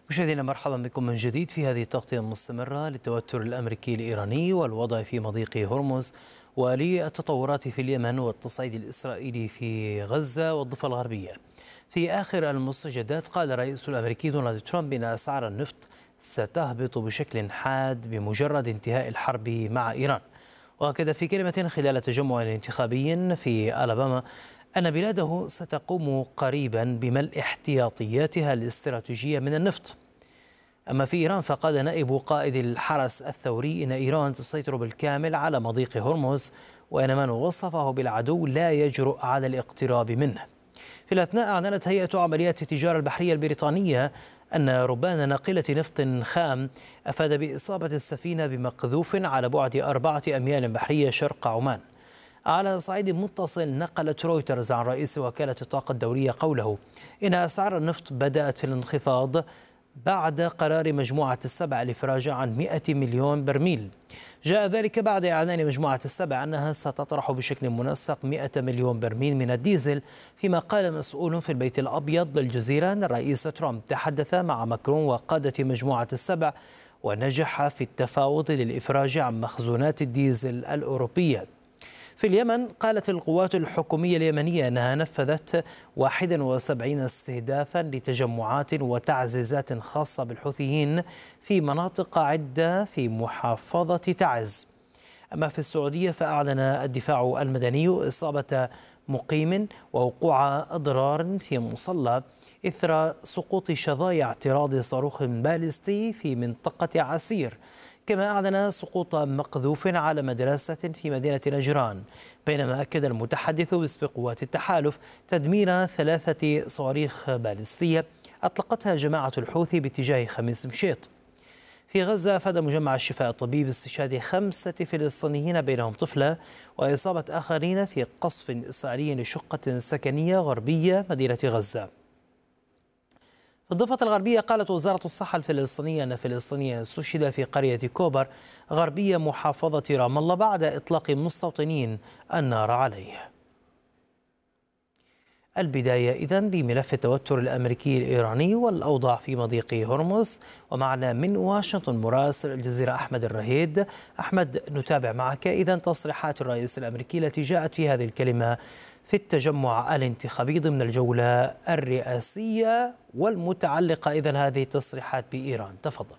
مشاهدينا، مرحبا بكم من جديد في هذه التغطية المستمرة للتوتر الأمريكي الإيراني والوضع في مضيق هرمز وللتطورات في اليمن والتصعيد الإسرائيلي في غزة والضفة الغربية. في آخر المستجدات قال الرئيس الأمريكي دونالد ترامب إن أسعار النفط ستهبط بشكل حاد بمجرد انتهاء الحرب مع إيران. وأكد في كلمة خلال تجمع انتخابي في ألاباما أن بلاده ستقوم قريبا بملء احتياطياتها الاستراتيجية من النفط. أما في إيران فقال نائب قائد الحرس الثوري إن إيران تسيطر بالكامل على مضيق هرمز، وأن من وصفه بالعدو لا يجرؤ على الاقتراب منه. في الأثناء أعلنت هيئة عمليات التجارة البحرية البريطانية أن ربان ناقلة نفط خام أفاد بإصابة السفينة بمقذوف على بعد 4 أميال بحرية شرق عمان. على صعيد متصل، نقلت رويترز عن رئيس وكالة الطاقة الدولية قوله إن أسعار النفط بدأت في الانخفاض بعد قرار مجموعة السبع الإفراج عن 100 مليون برميل. جاء ذلك بعد إعلان مجموعة السبع أنها ستطرح بشكل منسق 100 مليون برميل من الديزل، فيما قال مسؤول في البيت الأبيض للجزيرة أن الرئيس ترامب تحدث مع ماكرون وقادة مجموعة السبع ونجح في التفاوض للإفراج عن مخزونات الديزل الأوروبية. في اليمن قالت القوات الحكومية اليمنية أنها نفذت 71 استهدافا لتجمعات وتعزيزات خاصة بالحوثيين في مناطق عدة في محافظة تعز. أما في السعودية فأعلن الدفاع المدني إصابة مقيم ووقوع أضرار في مصلى إثر سقوط شظايا اعتراض صاروخ باليستي في منطقة عسير. كما أعلن سقوط مقذوف على مدرسة في مدينة نجران، بينما أكد المتحدث باسم قوات التحالف تدمير 3 صواريخ باليستية أطلقتها جماعة الحوثي باتجاه خميس مشيط. في غزة أفاد مجمع الشفاء الطبي باستشهاد 5 فلسطينيين بينهم طفلة وإصابة آخرين في قصف إسرائيلي لشقة سكنية غربية مدينة غزة. في الضفة الغربية قالت وزارة الصحة الفلسطينية أن فلسطينيا استشهد في قرية كوبر غربية محافظة رام الله بعد إطلاق مستوطنين النار عليه. البداية إذن بملف التوتر الأمريكي الإيراني والأوضاع في مضيق هرمز، ومعنا من واشنطن مراسل الجزيرة أحمد الرهيد. أحمد، نتابع معك إذن تصريحات الرئيس الأمريكي التي جاءت في هذه الكلمة في التجمع الانتخابي ضمن الجولة الرئاسية والمتعلقة إذن هذه التصريحات بإيران. تفضل.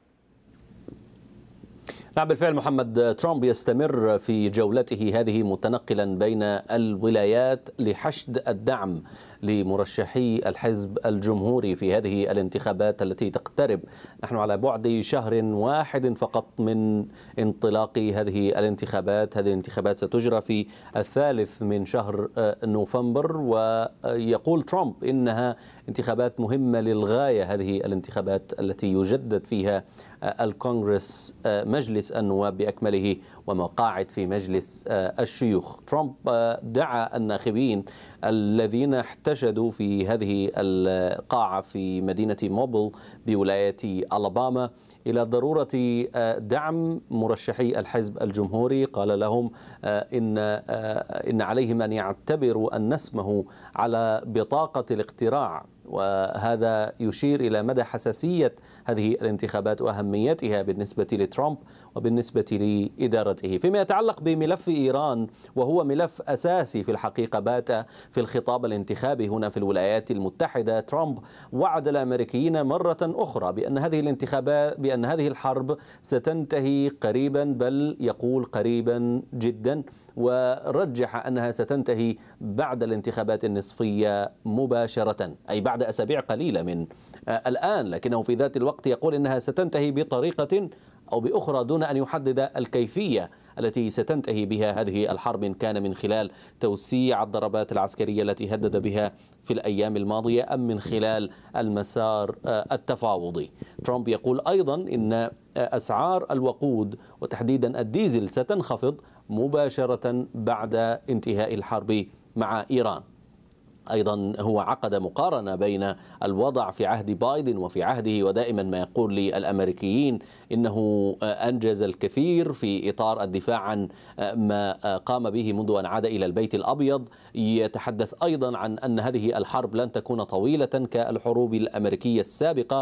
نعم، بالفعل محمد ترامب يستمر في جولته هذه متنقلا بين الولايات لحشد الدعم لمرشحي الحزب الجمهوري في هذه الانتخابات التي تقترب. نحن على بعد شهر واحد فقط من انطلاق هذه الانتخابات. هذه الانتخابات ستجرى في 3 من شهر نوفمبر، ويقول ترامب إنها انتخابات مهمة للغاية. هذه الانتخابات التي يجدد فيها الكونغرس مجلس النواب بأكمله ومقاعد في مجلس الشيوخ. ترامب دعا الناخبين الذين احتشدوا في هذه القاعة في مدينة موبل بولاية ألاباما إلى ضرورة دعم مرشحي الحزب الجمهوري. قال لهم إن عليهم أن يعتبروا أن اسمه على بطاقة الاقتراع، وهذا يشير إلى مدى حساسية هذه الانتخابات وأهميتها بالنسبة لترامب وبالنسبة لإدارته. فيما يتعلق بملف إيران، وهو ملف أساسي في الحقيقة بات في الخطاب الانتخابي هنا في الولايات المتحدة، ترامب وعد الأمريكيين مرة أخرى بأن هذه الحرب ستنتهي قريبا، بل يقول قريبا جدا، ورجح أنها ستنتهي بعد الانتخابات النصفية مباشرة، أي بعد أسابيع قليلة من الآن. لكنه في ذات الوقت يقول إنها ستنتهي بطريقة أو بأخرى دون أن يحدد الكيفية التي ستنتهي بها هذه الحرب، إن كان من خلال توسيع الضربات العسكرية التي هدد بها في الأيام الماضية أم من خلال المسار التفاوضي. ترامب يقول أيضا إن أسعار الوقود وتحديدا الديزل ستنخفض مباشرة بعد انتهاء الحرب مع إيران. أيضا هو عقد مقارنة بين الوضع في عهد بايدن وفي عهده، ودائما ما يقول للأمريكيين إنه أنجز الكثير في إطار الدفاع عن ما قام به منذ أن عاد إلى البيت الأبيض. يتحدث أيضا عن أن هذه الحرب لن تكون طويلة كالحروب الأمريكية السابقة،